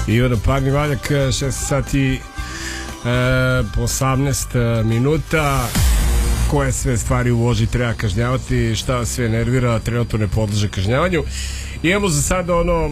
Ivana Parni Valjak, 6 sati 18 minuta. Koje sve stvari u vožnji treba kažnjavati, šta sve nervira, trenutno ne podleže kažnjavanju. Imamo za sada ono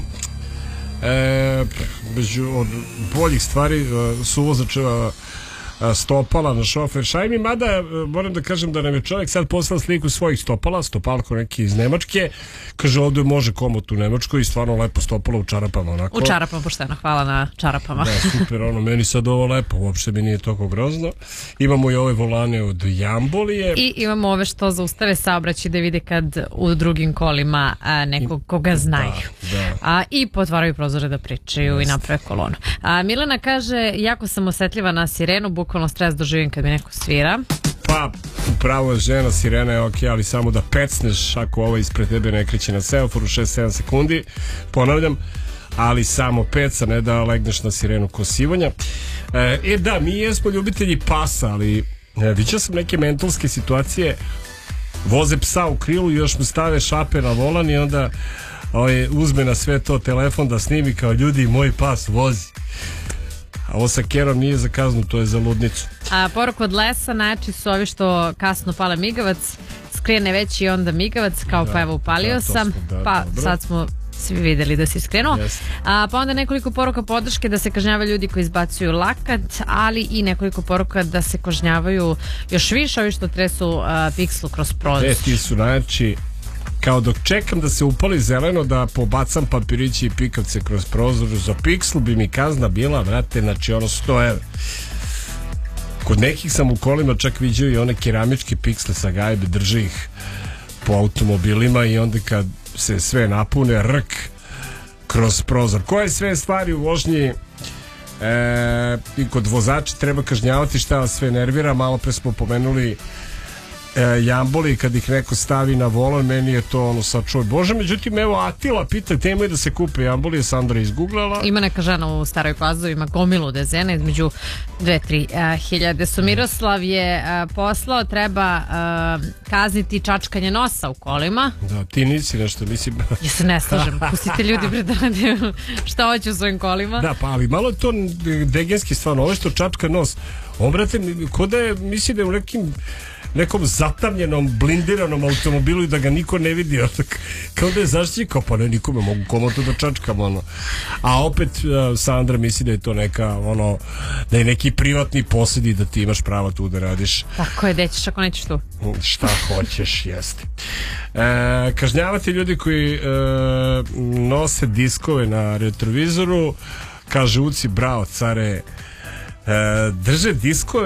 od boljih stvari su uvozačeva stopala na šofer šajmi, mada moram da kažem da nam je čovjek sad poslao sliku svojih stopalko neki iz Nemačke, kaže ovdje može komot u Nemačkoj i stvarno lepo stopalo u čarapama onako. U čarapama, pošteno, hvala na čarapama. Da, super, meni sad ovo lepo, uopšte mi nije toliko grozno. Imamo i ove volane od Jambolije. I imamo ove što zaustave saobraćaj da vide kad u drugim kolima nekog koga znaju. Da. I potvaraju prozore da pričaju i naprave kolonu. Milena kaže, jako sam osetljiva na sirenu, bukvalno stres doživim kad mi neko svira. Pa, upravo je žena, sirena je ok, ali samo da pecneš ako ovo ispred tebe ne kreće na semaforu 6-7 sekundi, ponavljam, ali samo peca, ne da legneš na sirenu ko sivonja. Da, mi jesmo ljubitelji pasa, ali vidio sam neke mentalske situacije, voze psa u krilu i još mu stave šape na volan i onda uzme na sve to telefon da snimi kao ljudi, moj pas vozi. A ovo sa kerom nije za kaznu, to je za ludnicu. Poruka od Lesa, znači su ovi što kasno pale migavac, skrene već i onda migavac, kao da, pa evo upalio sam, pa dobro. Sad smo svi videli da si skrenuo. Yes. Pa onda nekoliko poruka podrške da se kažnjavaju ljudi koji izbacuju lakat, ali i nekoliko poruka da se kažnjavaju još više ovi što tresu pikslu kroz prozor. Ti su znači kao dok čekam da se upali zeleno da pobacam papirići i pikavce kroz prozor, za pikslu bi mi kazna bila, vrate, znači ono 100 evra. Kod nekih sam u kolima čak vidio i one keramičke piksle sa gajbe, drže ih po automobilima i onda kad se sve napune, rk kroz prozor. Koje sve stvari u vožnji i kod vozača treba kažnjavati, šta vas sve nervira? Malo pre smo pomenuli Jamboli, kad ih neko stavi na volan, meni je to ono sad čuj Bože. Međutim, evo Atila pita, tema je da se kupe Jamboli, Sandra izguglala. Ima neka žena u Staroj Pazovi, ima gomilu dezena između 2-3 hiljade. Su Miroslav je poslao, treba kazniti čačkanje nosa u kolima. Da, ti nisi nešto, mislim. Ja se ne slažem, pustite ljudi predavaju šta hoće u svojim kolima. Da, pa ali malo je to degenski stvarno, ovo što čačka nos. Obrate, ko da je, misli da je u nekom zatamljenom, blindiranom automobilu i da ga niko ne vidi, kao da je zaštićen, pa ne, nikome mogu komotu da čačkam, ono. A opet Sandra misli da je to neka, ono, da je neki privatni posjed i da ti imaš pravo tu da radiš. Tako je, dećeš ako nećeš tu. Šta hoćeš, jeste. Kažnjavati ljudi koji nose diskove na retrovizoru, kaže Uci, bravo care, drže diskove